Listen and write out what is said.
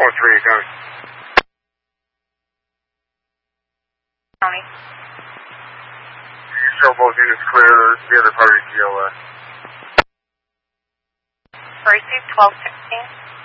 4-3, County. County. You show both units clear, the other party GLS. Receive 1216.